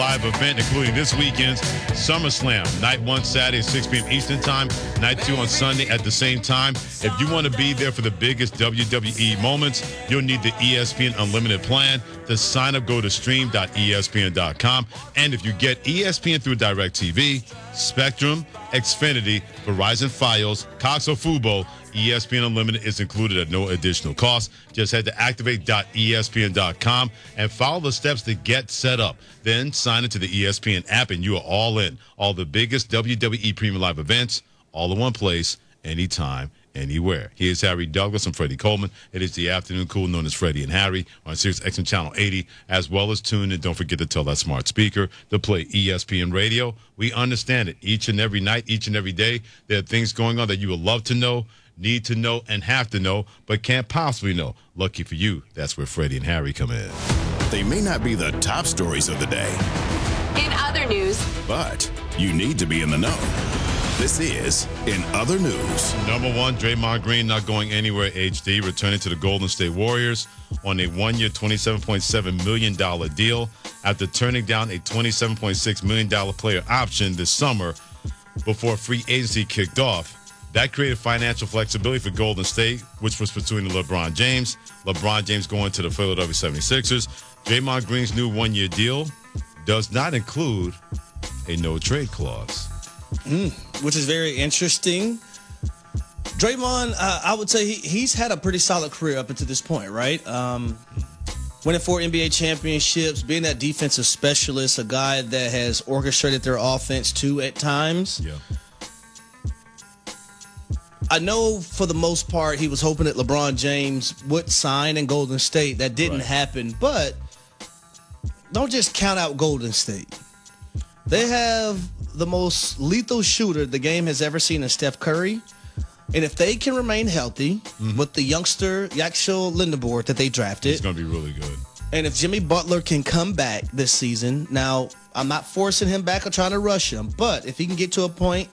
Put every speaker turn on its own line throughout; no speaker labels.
Live event, including this weekend's SummerSlam. Night 1 Saturday, 6 p.m. Eastern Time. Night 2 on Sunday at the same time. If you want to be there for the biggest WWE moments, you'll need the ESPN Unlimited plan. To sign up, go to stream.espn.com. And if you get ESPN through DirecTV, Spectrum, Xfinity, Verizon Fios, Cox or Fubo, ESPN Unlimited is included at no additional cost. Just head to activate.espn.com and follow the steps to get set up. Then sign into the ESPN app and you are all in. All the biggest WWE Premium Live events, all in one place, anytime, anywhere. Here's Harry Douglas and Freddie Coleman. It is the afternoon cool known as Freddie and Harry on Sirius XM Channel 80, as well as tune in. Don't forget to tell that smart speaker to play ESPN Radio. We understand it each and every night, each and every day. There are things going on that you would love to know, need to know, and have to know, but can't possibly know. Lucky for you, that's where Freddie and Harry come in.
They may not be the top stories of the day.
In other news.
But you need to be in the know. This is In Other News.
Number one, Draymond Green not going anywhere, HD, returning to the Golden State Warriors on a one-year, $27.7 million deal after turning down a $27.6 million player option this summer before free agency kicked off. That created financial flexibility for Golden State, which was pursuing LeBron James. LeBron James going to the Philadelphia 76ers. Draymond Green's new one-year deal does not include a no-trade clause.
Which is very interesting. Draymond, I would say he's had a pretty solid career up until this point, right? Winning 4 NBA championships, being that defensive specialist, a guy that has orchestrated their offense too at times.
Yeah.
I know for the most part he was hoping that LeBron James would sign in Golden State. That didn't happen, but don't just count out Golden State. They have the most lethal shooter the game has ever seen in Steph Curry. And if they can remain healthy with the youngster Yaxel Lindenborg that they drafted.
It's going to be really good.
And if Jimmy Butler can come back this season, now I'm not forcing him back or trying to rush him, but if he can get to a point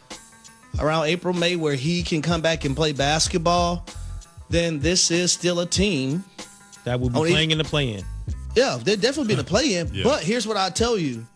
around April, May where he can come back and play basketball, then this is still a team
that will be playing in the play-in.
Yeah, they'll definitely be in the play-in.
Yeah.
But here's what I tell you.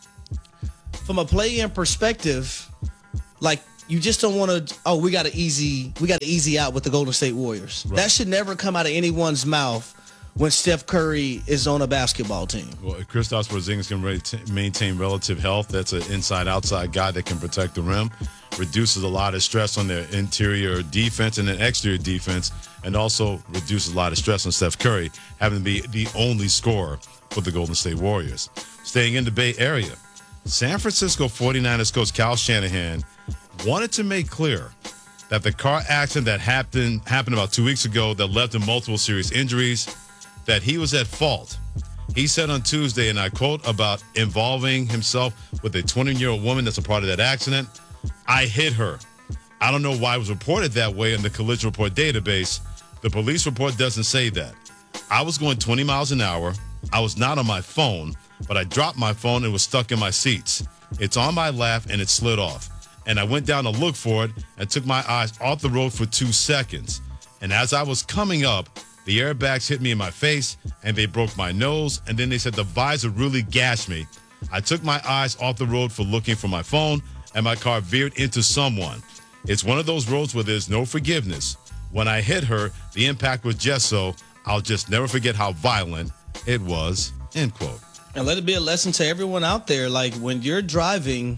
From a play-in perspective, like you just don't want to, we got to easy out with the Golden State Warriors. Right. That should never come out of anyone's mouth when Steph Curry is on a basketball team.
Well, if Kristaps Porzingis can maintain relative health, that's an inside-outside guy that can protect the rim, reduces a lot of stress on their interior defense and then exterior defense, and also reduces a lot of stress on Steph Curry having to be the only scorer for the Golden State Warriors. Staying in the Bay Area, San Francisco 49ers coach Kyle Shanahan wanted to make clear that the car accident that happened about 2 weeks ago that led to multiple serious injuries, that he was at fault. He said on Tuesday, and I quote, about involving himself with a 20-year-old woman that's a part of that accident, "I hit her. I don't know why it was reported that way in the collision report database. The police report doesn't say that. I was going 20 miles an hour. I was not on my phone, but I dropped my phone and was stuck in my seats. It's on my lap and it slid off. And I went down to look for it and took my eyes off the road for 2 seconds. And as I was coming up, the airbags hit me in my face and they broke my nose. And then they said the visor really gashed me. I took my eyes off the road for looking for my phone and my car veered into someone. It's one of those roads where there's no forgiveness. When I hit her, the impact was just so. I'll just never forget how violent it was," end quote.
And let it be a lesson to everyone out there. Like when you're driving,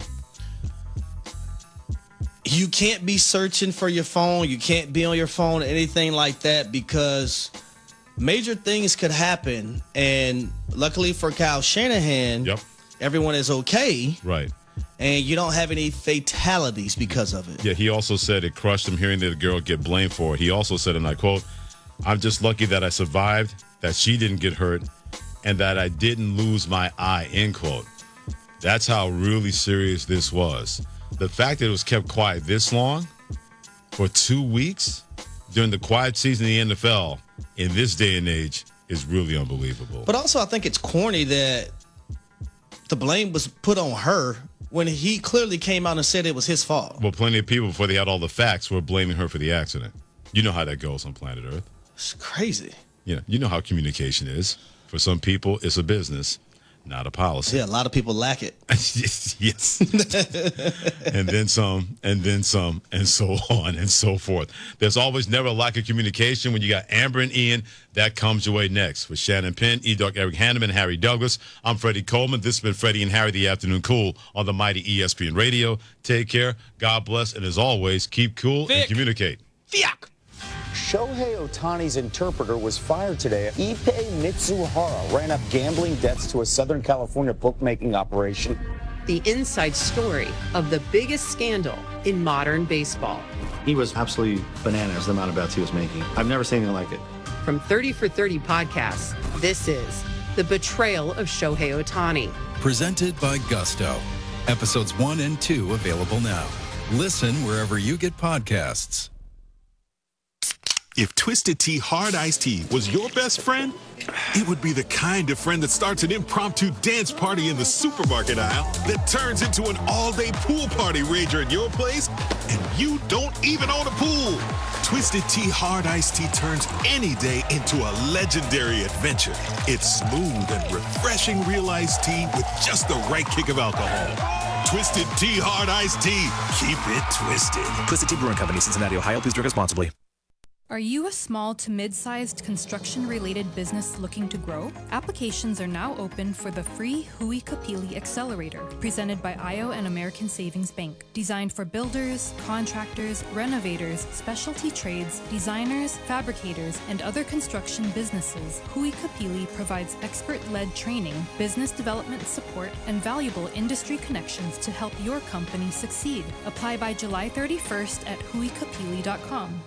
you can't be searching for your phone. You can't be on your phone, anything like that, because major things could happen. And luckily for Kyle Shanahan, everyone is okay.
Right.
And you don't have any fatalities because of it.
Yeah, he also said it crushed him hearing that the girl get blamed for it. He also said, and I quote, "I'm just lucky that I survived, that she didn't get hurt, and that I didn't lose my eye," end quote. That's how really serious this was. The fact that it was kept quiet this long, for 2 weeks, during the quiet season in the NFL, in this day and age, is really unbelievable.
But also, I think it's corny that the blame was put on her when he clearly came out and said it was his fault.
Well, plenty of people, before they had all the facts, were blaming her for the accident. You know how that goes on planet Earth.
It's crazy.
You know how communication is. For some people, it's a business. not a policy.
Yeah, a lot of people lack it.
Yes. And then some, and then some, and so on and so forth. There's always never a lack of communication. When you got Amber and Ian, that comes your way next. With Shannon Penn, E-Dog, Eric Hanneman, Harry Douglas, I'm Freddie Coleman. This has been Freddie and Harry, the Afternoon Cool on the mighty ESPN Radio. Take care. God bless. And as always, keep cool and communicate.
Fiak.
Shohei Ohtani's interpreter was fired today. Ippei Mitsuhara ran up gambling debts to a Southern California bookmaking operation.
The inside story of the biggest scandal in modern baseball.
He was absolutely bananas, the amount of bets he was making. I've never seen anything like it.
From 30 for 30 podcasts, this is The Betrayal of Shohei Ohtani.
Presented by Gusto. Episodes 1 and 2 available now. Listen wherever you get podcasts.
If Twisted Tea Hard Iced Tea was your best friend, it would be the kind of friend that starts an impromptu dance party in the supermarket aisle that turns into an all-day pool party rager at your place, and you don't even own a pool. Twisted Tea Hard Iced Tea turns any day into a legendary adventure. It's smooth and refreshing real iced tea with just the right kick of alcohol. Twisted Tea Hard Iced Tea. Keep it twisted.
Twisted Tea Brewing Company, Cincinnati, Ohio. Please drink responsibly.
Are you a small to mid-sized construction-related business looking to grow? Applications are now open for the free Hui Kapili Accelerator, presented by IO and American Savings Bank. Designed for builders, contractors, renovators, specialty trades, designers, fabricators, and other construction businesses, Hui Kapili provides expert-led training, business development support, and valuable industry connections to help your company succeed. Apply by July 31st at huikapili.com.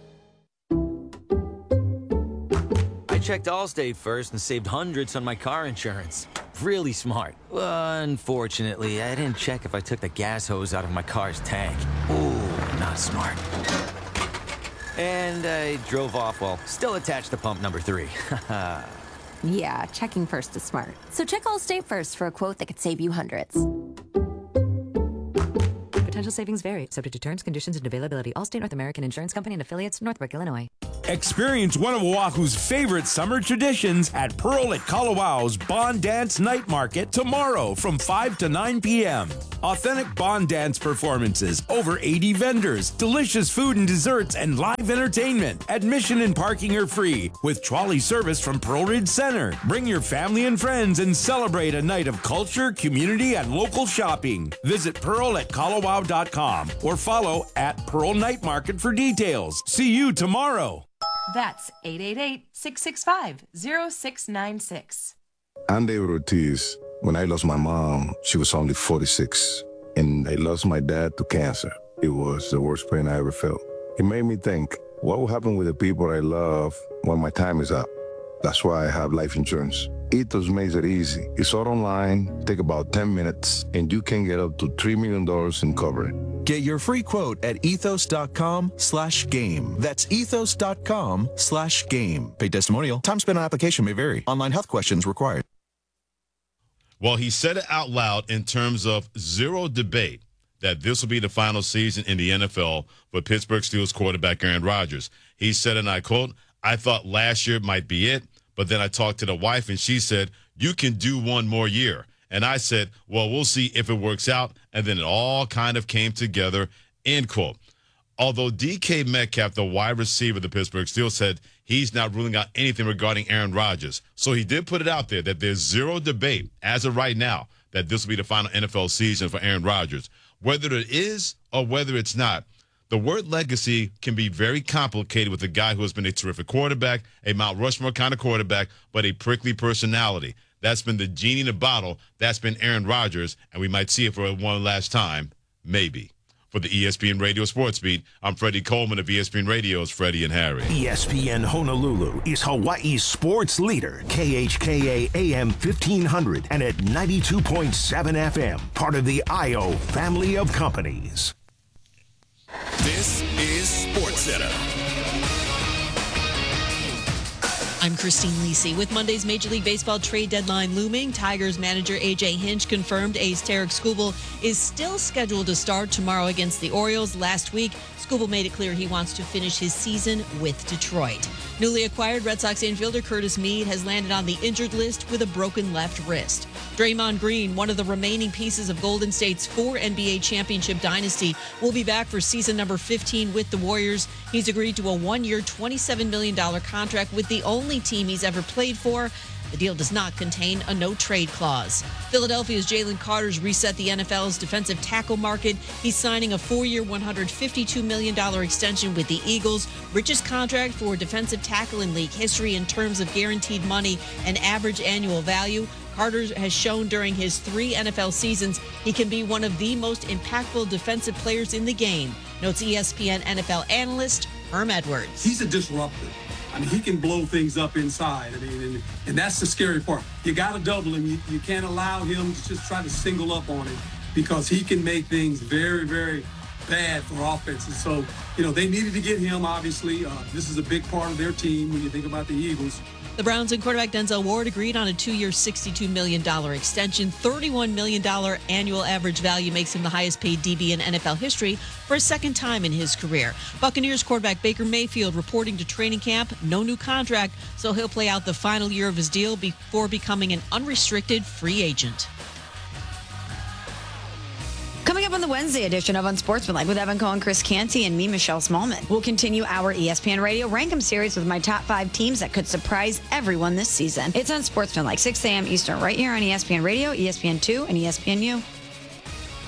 I checked Allstate first and saved hundreds on my car insurance. Really smart. Unfortunately, I didn't check if I took the gas hose out of my car's tank. Ooh, not smart. And I drove off while still attached to pump number 3.
Yeah, checking first is smart. So check Allstate first for a quote that could save you hundreds.
Potential savings vary, subject to terms, conditions, and availability. Allstate North American Insurance Company and affiliates, Northbrook, Illinois.
Experience one of Oahu's favorite summer traditions at Pearl at Kalawau's Bond Dance Night Market tomorrow from 5 to 9 p.m. Authentic Bond Dance performances, over 80 vendors, delicious food and desserts, and live entertainment. Admission and parking are free with trolley service from Pearl Ridge Center. Bring your family and friends and celebrate a night of culture, community, and local shopping. Visit pearlatkalawau.com or follow at Pearl Night Market for details. See you tomorrow.
That's 888-665-0696.
I'm David Ortiz. When I lost my mom, she was only 46, and I lost my dad to cancer. It was the worst pain I ever felt. It made me think, what will happen with the people I love when my time is up? That's why I have life insurance. Ethos makes it easy. It's all online, take about 10 minutes, and you can get up to $3 million in coverage.
Get your free quote at ethos.com/game. That's ethos.com/game. Paid testimonial. Time spent on application may vary. Online health questions required.
Well, he said it out loud in terms of zero debate that this will be the final season in the NFL for Pittsburgh Steelers quarterback Aaron Rodgers. He said, and I quote, "I thought last year might be it, but then I talked to the wife and she said, you can do one more year. And I said, well, we'll see if it works out. And then it all kind of came together," end quote. Although DK Metcalf, the wide receiver of the Pittsburgh Steelers, said he's not ruling out anything regarding Aaron Rodgers. So he did put it out there that there's zero debate as of right now that this will be the final NFL season for Aaron Rodgers. Whether it is or whether it's not, the word legacy can be very complicated with a guy who has been a terrific quarterback, a Mount Rushmore kind of quarterback, but a prickly personality. That's been the genie in the bottle. That's been Aaron Rodgers, and we might see it for one last time, maybe. For the ESPN Radio Sports Beat, I'm Freddie Coleman of ESPN Radio's Freddie and Harry.
ESPN Honolulu is Hawaii's sports leader. KHKA AM 1500 and at 92.7 FM. Part of the IO family of companies.
This is SportsCenter.
I'm Christine Lisi. With Monday's Major League Baseball trade deadline looming, Tigers manager A.J. Hinch confirmed ace Tarek Skubal is still scheduled to start tomorrow against the Orioles. Last week, Skubal made it clear he wants to finish his season with Detroit. Newly acquired Red Sox infielder Curtis Mead has landed on the injured list with a broken left wrist. Draymond Green, one of the remaining pieces of Golden State's 4 NBA championship dynasty, will be back for season number 15 with the Warriors. He's agreed to a 1-year, $27 million contract with the only team he's ever played for. The deal does not contain a no-trade clause. Philadelphia's Jalen Carter's reset the NFL's defensive tackle market. He's signing a 4-year, $152 million extension with the Eagles, richest contract for defensive tackle in league history in terms of guaranteed money and average annual value. Carter has shown during his 3 NFL seasons he can be one of the most impactful defensive players in the game, notes ESPN NFL analyst Herm Edwards.
He's a disruptor. I mean, he can blow things up inside. I mean, and that's the scary part. You got to double him. You can't allow him to just try to single up on him because he can make things very, very bad for offenses. So, they needed to get him, obviously. This is a big part of their team when you think about the Eagles.
The Browns and quarterback Denzel Ward agreed on a 2-year, $62 million extension. $31 million annual average value makes him the highest paid DB in NFL history for a second time in his career. Buccaneers quarterback Baker Mayfield reporting to training camp. No new contract, so he'll play out the final year of his deal before becoming an unrestricted free agent.
Coming up on the Wednesday edition of Unsportsmanlike with Evan Cohen, Chris Canty, and me, Michelle Smallman. We'll continue our ESPN Radio Rankem series with my top 5 teams that could surprise everyone this season. It's Unsportsmanlike, 6 a.m. Eastern, right here on ESPN Radio, ESPN2, and ESPNU.